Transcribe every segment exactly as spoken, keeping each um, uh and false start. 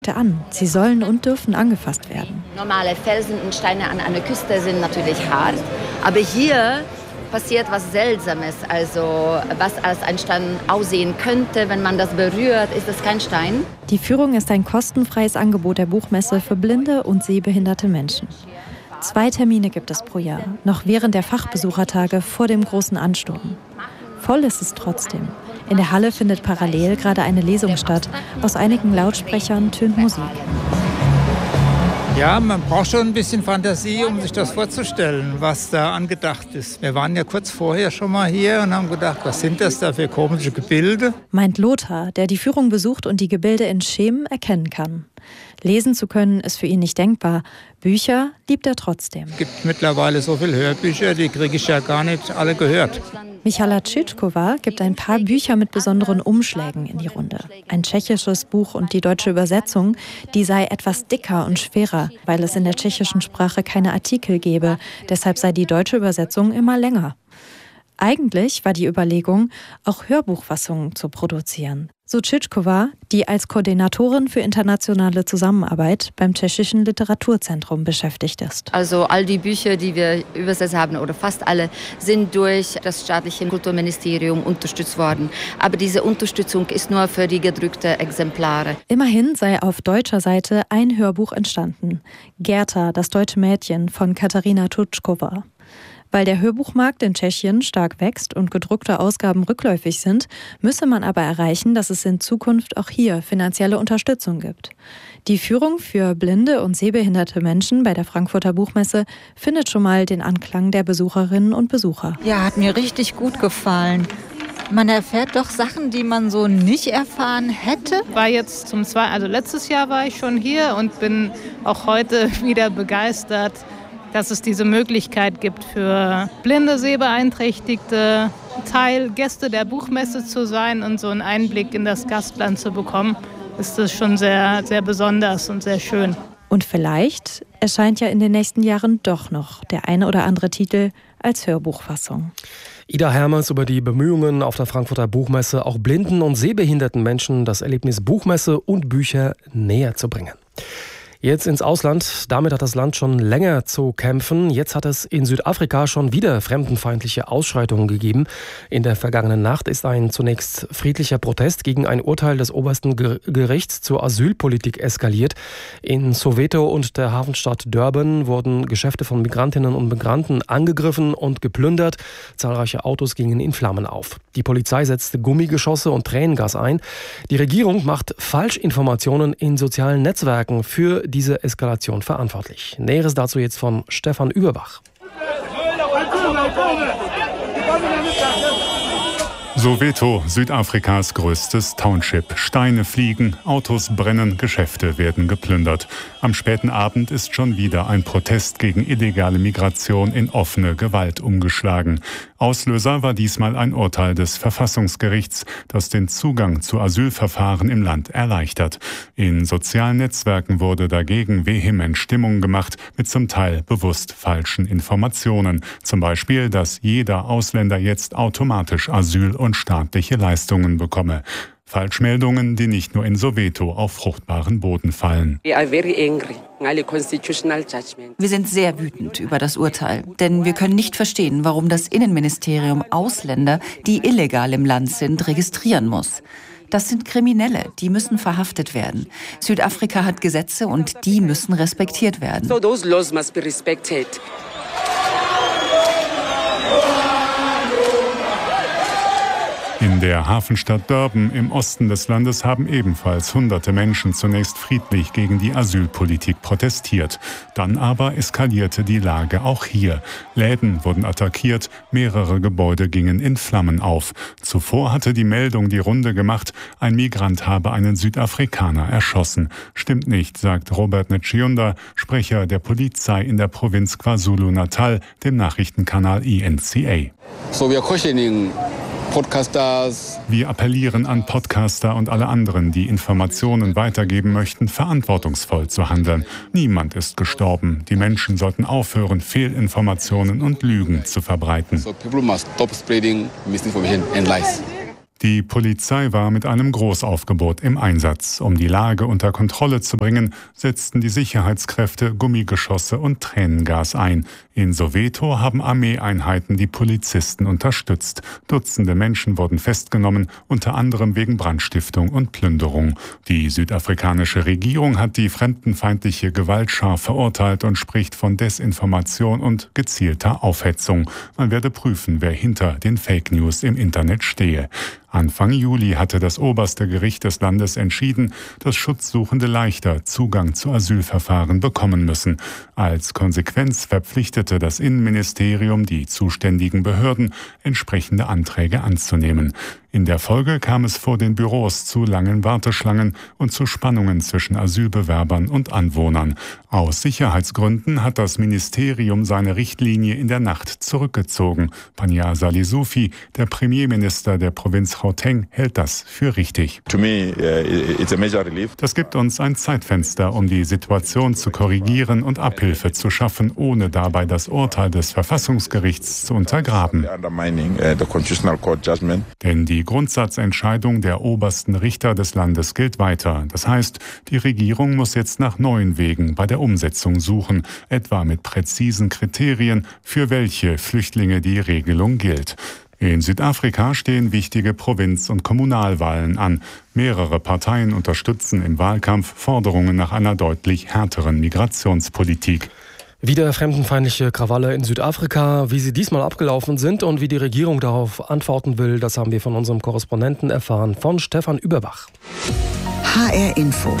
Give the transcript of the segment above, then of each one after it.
an. Sie sollen und dürfen angefasst werden. Normale Felsen und Steine an einer Küste sind natürlich hart, aber hier passiert was Seltsames. Also was als ein Stein aussehen könnte, wenn man das berührt, ist es kein Stein. Die Führung ist ein kostenfreies Angebot der Buchmesse für blinde und sehbehinderte Menschen. Zwei Termine gibt es pro Jahr, noch während der Fachbesuchertage vor dem großen Ansturm. Voll ist es trotzdem. In der Halle findet parallel gerade eine Lesung statt. Aus einigen Lautsprechern tönt Musik. Ja, man braucht schon ein bisschen Fantasie, um sich das vorzustellen, was da angedacht ist. Wir waren ja kurz vorher schon mal hier und haben gedacht, was sind das da für komische Gebilde? Meint Lothar, der die Führung besucht und die Gebilde in Schemen erkennen kann. Lesen zu können ist für ihn nicht denkbar. Bücher liebt er trotzdem. Es gibt mittlerweile so viele Hörbücher, die kriege ich ja gar nicht alle gehört. Michala Tschitschkova gibt ein paar Bücher mit besonderen Umschlägen in die Runde. Ein tschechisches Buch und die deutsche Übersetzung, die sei etwas dicker und schwerer, weil es in der tschechischen Sprache keine Artikel gebe. Deshalb sei die deutsche Übersetzung immer länger. Eigentlich war die Überlegung, auch Hörbuchfassungen zu produzieren. So Tschitschkova, die als Koordinatorin für internationale Zusammenarbeit beim Tschechischen Literaturzentrum beschäftigt ist. Also all die Bücher, die wir übersetzt haben, oder fast alle, sind durch das staatliche Kulturministerium unterstützt worden. Aber diese Unterstützung ist nur für die gedruckten Exemplare. Immerhin sei auf deutscher Seite ein Hörbuch entstanden. Gerta, das deutsche Mädchen von Katarina Tutschkova. Weil der Hörbuchmarkt in Tschechien stark wächst und gedruckte Ausgaben rückläufig sind, müsse man aber erreichen, dass es in Zukunft auch hier finanzielle Unterstützung gibt. Die Führung für blinde und sehbehinderte Menschen bei der Frankfurter Buchmesse findet schon mal den Anklang der Besucherinnen und Besucher. Ja, hat mir richtig gut gefallen. Man erfährt doch Sachen, die man so nicht erfahren hätte. War jetzt zum zweiten, also letztes Jahr war ich schon hier und bin auch heute wieder begeistert, dass es diese Möglichkeit gibt für blinde, sehbeeinträchtigte Teilgäste der Buchmesse zu sein und so einen Einblick in das Gastland zu bekommen, ist das schon sehr, sehr besonders und sehr schön. Und vielleicht erscheint ja in den nächsten Jahren doch noch der eine oder andere Titel als Hörbuchfassung. Ida Hermes über die Bemühungen auf der Frankfurter Buchmesse, auch blinden und sehbehinderten Menschen das Erlebnis Buchmesse und Bücher näher zu bringen. Jetzt ins Ausland. Damit hat das Land schon länger zu kämpfen. Jetzt hat es in Südafrika schon wieder fremdenfeindliche Ausschreitungen gegeben. In der vergangenen Nacht ist ein zunächst friedlicher Protest gegen ein Urteil des obersten Gerichts zur Asylpolitik eskaliert. In Soweto und der Hafenstadt Durban wurden Geschäfte von Migrantinnen und Migranten angegriffen und geplündert. Zahlreiche Autos gingen in Flammen auf. Die Polizei setzte Gummigeschosse und Tränengas ein. Die Regierung macht Falschinformationen in sozialen Netzwerken für diese Eskalation verantwortlich. Näheres dazu jetzt von Stefan Überbach. Soweto, Südafrikas größtes Township. Steine fliegen, Autos brennen, Geschäfte werden geplündert. Am späten Abend ist schon wieder ein Protest gegen illegale Migration in offene Gewalt umgeschlagen. Auslöser war diesmal ein Urteil des Verfassungsgerichts, das den Zugang zu Asylverfahren im Land erleichtert. In sozialen Netzwerken wurde dagegen vehement Stimmung gemacht mit zum Teil bewusst falschen Informationen. Zum Beispiel, dass jeder Ausländer jetzt automatisch Asyl und staatliche Leistungen bekomme. Falschmeldungen, die nicht nur in Soweto auf fruchtbaren Boden fallen. Wir sind sehr wütend über das Urteil, denn wir können nicht verstehen, warum das Innenministerium Ausländer, die illegal im Land sind, registrieren muss. Das sind Kriminelle, die müssen verhaftet werden. Südafrika hat Gesetze und die müssen respektiert werden. So those laws must be respected. In der Hafenstadt Durban im Osten des Landes haben ebenfalls hunderte Menschen zunächst friedlich gegen die Asylpolitik protestiert. Dann aber eskalierte die Lage auch hier. Läden wurden attackiert, mehrere Gebäude gingen in Flammen auf. Zuvor hatte die Meldung die Runde gemacht, ein Migrant habe einen Südafrikaner erschossen. Stimmt nicht, sagt Robert Nchiunda, Sprecher der Polizei in der Provinz KwaZulu-Natal, dem Nachrichtenkanal E N C A. So we are questioning Podcasters. Wir appellieren an Podcaster und alle anderen, die Informationen weitergeben möchten, verantwortungsvoll zu handeln. Niemand ist gestorben. Die Menschen sollten aufhören, Fehlinformationen und Lügen zu verbreiten. So people must stop spreading misinformation and lies. Die Polizei war mit einem Großaufgebot im Einsatz. Um die Lage unter Kontrolle zu bringen, setzten die Sicherheitskräfte Gummigeschosse und Tränengas ein. In Soweto haben Armeeeinheiten die Polizisten unterstützt. Dutzende Menschen wurden festgenommen, unter anderem wegen Brandstiftung und Plünderung. Die südafrikanische Regierung hat die fremdenfeindliche Gewalt scharf verurteilt und spricht von Desinformation und gezielter Aufhetzung. Man werde prüfen, wer hinter den Fake News im Internet stehe. Anfang Juli hatte das oberste Gericht des Landes entschieden, dass Schutzsuchende leichter Zugang zu Asylverfahren bekommen müssen. Als Konsequenz verpflichtete das Innenministerium die zuständigen Behörden, entsprechende Anträge anzunehmen. In der Folge kam es vor den Büros zu langen Warteschlangen und zu Spannungen zwischen Asylbewerbern und Anwohnern. Aus Sicherheitsgründen hat das Ministerium seine Richtlinie in der Nacht zurückgezogen. Panayota Lesufi, der Premierminister der Provinz Gauteng, hält das für richtig. Das gibt uns ein Zeitfenster, um die Situation zu korrigieren und Abhilfe zu schaffen, ohne dabei das Urteil des Verfassungsgerichts zu untergraben. Denn die Grundsatzentscheidung der obersten Richter des Landes gilt weiter. Das heißt, die Regierung muss jetzt nach neuen Wegen bei der Umsetzung suchen, etwa mit präzisen Kriterien, für welche Flüchtlinge die Regelung gilt. In Südafrika stehen wichtige Provinz- und Kommunalwahlen an. Mehrere Parteien unterstützen im Wahlkampf Forderungen nach einer deutlich härteren Migrationspolitik. Wieder fremdenfeindliche Krawalle in Südafrika, wie sie diesmal abgelaufen sind und wie die Regierung darauf antworten will, das haben wir von unserem Korrespondenten erfahren, von Stefan Überbach. H R Info.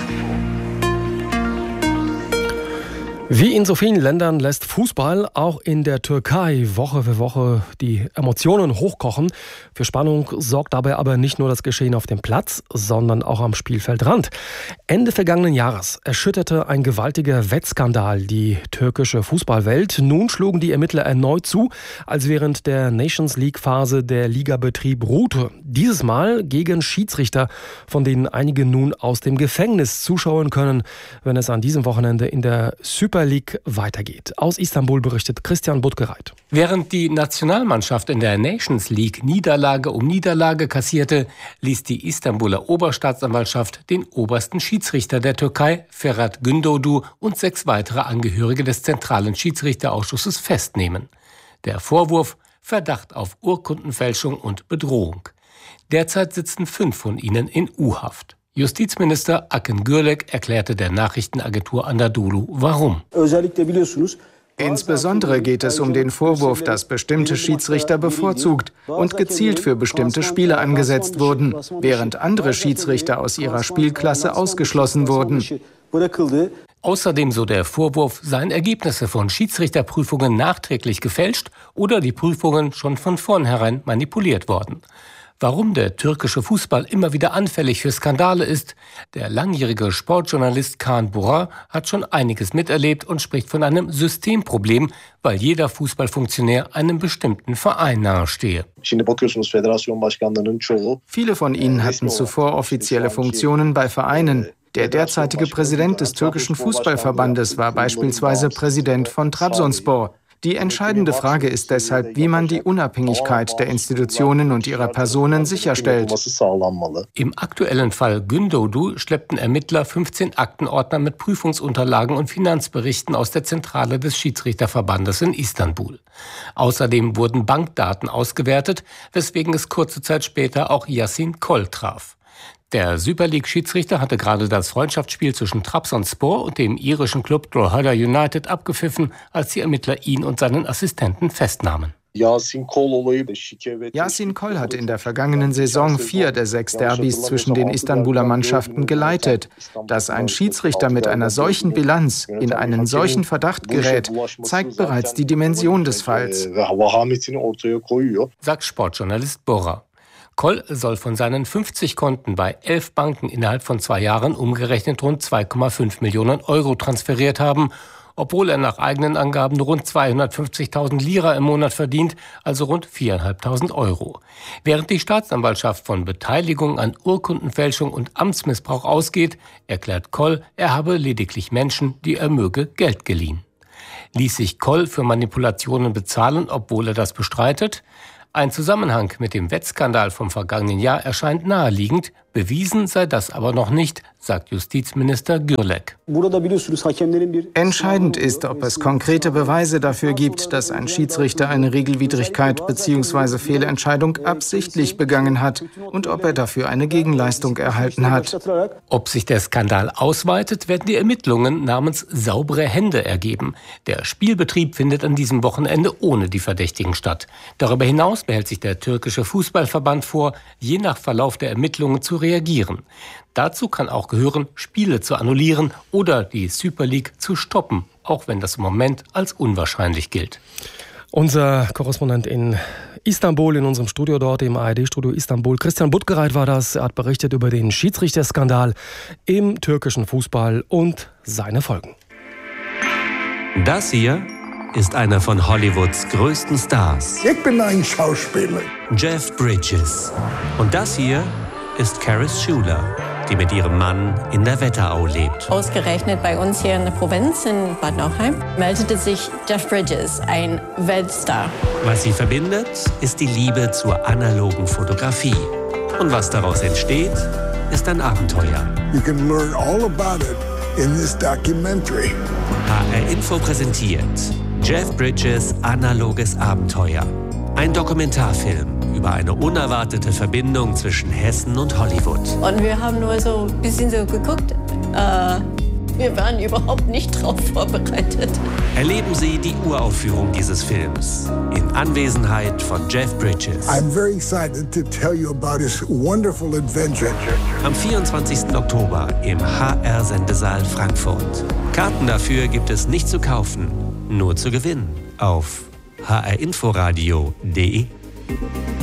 Wie in so vielen Ländern lässt Fußball auch in der Türkei Woche für Woche die Emotionen hochkochen. Für Spannung sorgt dabei aber nicht nur das Geschehen auf dem Platz, sondern auch am Spielfeldrand. Ende vergangenen Jahres erschütterte ein gewaltiger Wettskandal die türkische Fußballwelt. Nun schlugen die Ermittler erneut zu, als während der Nations League-Phase der Ligabetrieb ruhte. Dieses Mal gegen Schiedsrichter, von denen einige nun aus dem Gefängnis zuschauen können, wenn es an diesem Wochenende in der Super League weitergeht. Aus Istanbul berichtet Christian Buttgereit. Während die Nationalmannschaft in der Nations League Niederlage um Niederlage kassierte, ließ die Istanbuler Oberstaatsanwaltschaft den obersten Schiedsrichter der Türkei, Ferhat Gündoğdu, und sechs weitere Angehörige des zentralen Schiedsrichterausschusses festnehmen. Der Vorwurf: Verdacht auf Urkundenfälschung und Bedrohung. Derzeit sitzen fünf von ihnen in U-Haft. Justizminister Akın Gürlek erklärte der Nachrichtenagentur Anadolu, warum. Insbesondere geht es um den Vorwurf, dass bestimmte Schiedsrichter bevorzugt und gezielt für bestimmte Spiele angesetzt wurden, während andere Schiedsrichter aus ihrer Spielklasse ausgeschlossen wurden. Außerdem, so der Vorwurf, seien Ergebnisse von Schiedsrichterprüfungen nachträglich gefälscht oder die Prüfungen schon von vornherein manipuliert worden. Warum der türkische Fußball immer wieder anfällig für Skandale ist? Der langjährige Sportjournalist Kaan Burak hat schon einiges miterlebt und spricht von einem Systemproblem, weil jeder Fußballfunktionär einem bestimmten Verein nahestehe. Viele von ihnen hatten zuvor offizielle Funktionen bei Vereinen. Der derzeitige Präsident des türkischen Fußballverbandes war beispielsweise Präsident von Trabzonspor. Die entscheidende Frage ist deshalb, wie man die Unabhängigkeit der Institutionen und ihrer Personen sicherstellt. Im aktuellen Fall Gündoğdu schleppten Ermittler fünfzehn Aktenordner mit Prüfungsunterlagen und Finanzberichten aus der Zentrale des Schiedsrichterverbandes in Istanbul. Außerdem wurden Bankdaten ausgewertet, weswegen es kurze Zeit später auch Yasin Kol traf. Der Super League-Schiedsrichter hatte gerade das Freundschaftsspiel zwischen Trabzonspor und dem irischen Club Drogheda United abgepfiffen, als die Ermittler ihn und seinen Assistenten festnahmen. Yasin Kol hat in der vergangenen Saison vier der sechs Derbys zwischen den Istanbuler Mannschaften geleitet. Dass ein Schiedsrichter mit einer solchen Bilanz in einen solchen Verdacht gerät, zeigt bereits die Dimension des Falls, sagt Sportjournalist Bora. Kol soll von seinen fünfzig Konten bei elf Banken innerhalb von zwei Jahren umgerechnet rund zwei Komma fünf Millionen Euro transferiert haben, obwohl er nach eigenen Angaben rund zweihundertfünfzigtausend Lira im Monat verdient, also rund viertausendfünfhundert Euro. Während die Staatsanwaltschaft von Beteiligung an Urkundenfälschung und Amtsmissbrauch ausgeht, erklärt Kol, er habe lediglich Menschen, die er möge, Geld geliehen. Ließ sich Kol für Manipulationen bezahlen, obwohl er das bestreitet? Ein Zusammenhang mit dem Wettskandal vom vergangenen Jahr erscheint naheliegend. Bewiesen sei das aber noch nicht, sagt Justizminister Gürlek. Entscheidend ist, ob es konkrete Beweise dafür gibt, dass ein Schiedsrichter eine Regelwidrigkeit bzw. Fehlentscheidung absichtlich begangen hat und ob er dafür eine Gegenleistung erhalten hat. Ob sich der Skandal ausweitet, werden die Ermittlungen namens saubere Hände ergeben. Der Spielbetrieb findet an diesem Wochenende ohne die Verdächtigen statt. Darüber hinaus behält sich der türkische Fußballverband vor, je nach Verlauf der Ermittlungen zu reagieren. Dazu kann auch gehören, Spiele zu annullieren oder die Super League zu stoppen, auch wenn das im Moment als unwahrscheinlich gilt. Unser Korrespondent in Istanbul, in unserem Studio dort, im A R D-Studio Istanbul, Christian Buttgereit war das. Er hat berichtet über den Schiedsrichterskandal im türkischen Fußball und seine Folgen. Das hier ist einer von Hollywoods größten Stars. Ich bin ein Schauspieler. Jeff Bridges. Und das hier ist Caris Schuler, die mit ihrem Mann in der Wetterau lebt. Ausgerechnet bei uns hier in der Provinz in Bad Nauheim meldete sich Jeff Bridges, ein Weltstar. Was sie verbindet, ist die Liebe zur analogen Fotografie. Und was daraus entsteht, ist ein Abenteuer. You can learn all about it in this documentary. H R Info präsentiert Jeff Bridges analoges Abenteuer. Ein Dokumentarfilm über eine unerwartete Verbindung zwischen Hessen und Hollywood. Und wir haben nur so ein bisschen so geguckt. Äh, wir waren überhaupt nicht drauf vorbereitet. Erleben Sie die Uraufführung dieses Films in Anwesenheit von Jeff Bridges. I'm very excited to tell you about his wonderful adventure. Am vierundzwanzigsten Oktober im H R-Sendesaal Frankfurt. Karten dafür gibt es nicht zu kaufen, nur zu gewinnen auf h r inforadio punkt d e.